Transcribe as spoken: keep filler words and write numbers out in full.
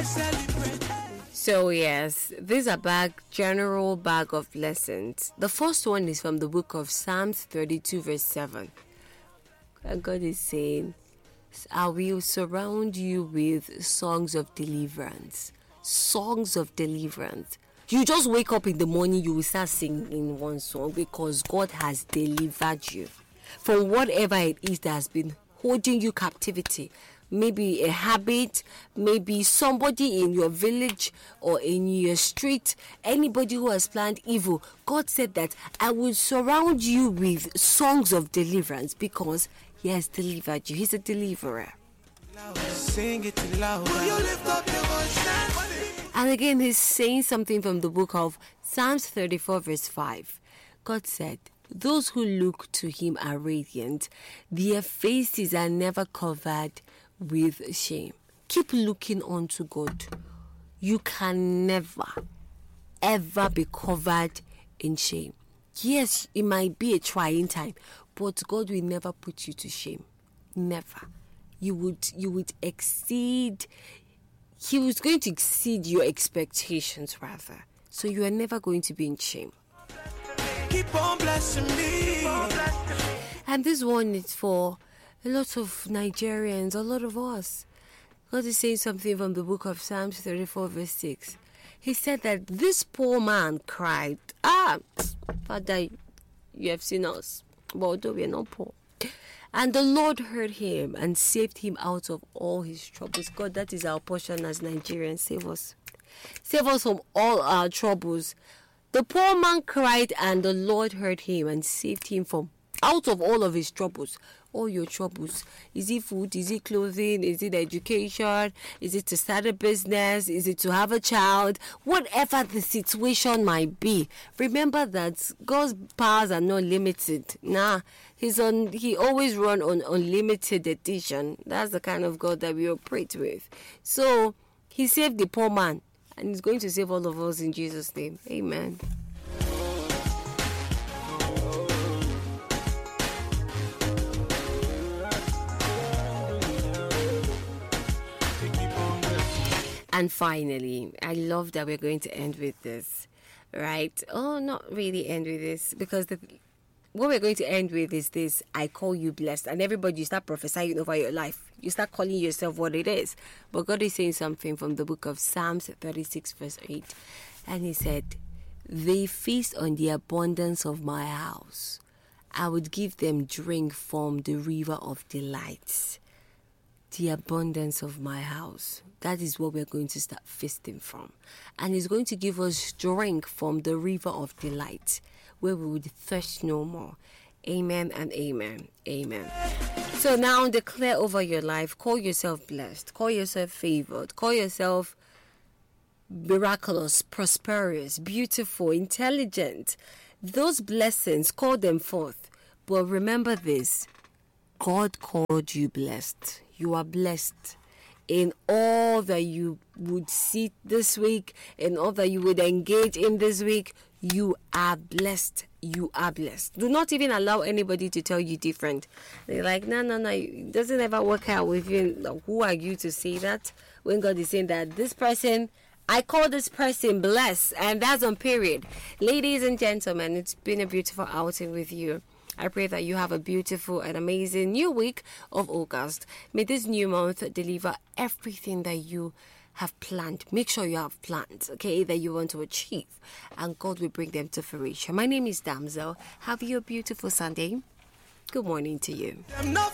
So yes, these are bag general bag of lessons. The first one is from the book of Psalms thirty-two verse seven. And God is saying, I will surround you with songs of deliverance. Songs of deliverance. You just wake up in the morning, you will start singing one song because God has delivered you from whatever it is that has been holding you captivity. Maybe a habit, maybe somebody in your village or in your street, anybody who has planned evil. God said that I will surround you with songs of deliverance because He has delivered you. He's a deliverer. Sing it loud. And again, He's saying something from the book of Psalms thirty-four verse five. God said, those who look to Him are radiant. Their faces are never covered with shame. Keep looking unto God. You can never, ever be covered in shame. Yes, it might be a trying time, but God will never put you to shame. Never. You would, you would exceed. He was going to exceed your expectations, rather. So you are never going to be in shame. Keep on blessing me. And this one is for a lot of Nigerians, a lot of us. God is saying something from the book of Psalms thirty-four verse six. He said that this poor man cried, ah, Father, you have seen us, but although we are not poor. And the Lord heard him and saved him out of all his troubles. God, that is our portion as Nigerians. Save us. Save us from all our troubles. The poor man cried and the Lord heard him and saved him from out of all of his troubles. All your troubles. Is it food? Is it clothing? Is it education? Is it to start a business? Is it to have a child? Whatever the situation might be, remember that God's powers are not limited. Nah, he's on. He always run on unlimited edition. That's the kind of God that we operate with. So He saved the poor man, and He's going to save all of us in Jesus' name. Amen. And finally, I love that we're going to end with this, right? Oh, not really end with this, because the, what we're going to end with is this: I call you blessed. And everybody, you start prophesying over your life. You start calling yourself what it is. But God is saying something from the book of Psalms thirty-six verse eight. And He said, they feast on the abundance of my house. I would give them drink from the river of delights. The abundance of my house. That is what we're going to start feasting from. And He's going to give us drink from the river of delight, where we would thirst no more. Amen and amen. Amen. So now declare over your life. Call yourself blessed. Call yourself favored. Call yourself miraculous, prosperous, beautiful, intelligent. Those blessings, call them forth. But remember this: God called you blessed. You are blessed in all that you would see this week, in all that you would engage in this week. You are blessed. You are blessed. Do not even allow anybody to tell you different. They're like, no, no, no, it doesn't ever work out with you. Who are you to say that? When God is saying that this person, I call this person blessed, and that's on period. Ladies and gentlemen, it's been a beautiful outing with you. I pray that you have a beautiful and amazing new week of August. May this new month deliver everything that you have planned. Make sure you have plans, okay, that you want to achieve, and God will bring them to fruition. My name is Damsel. Have you a beautiful Sunday. Good morning to you.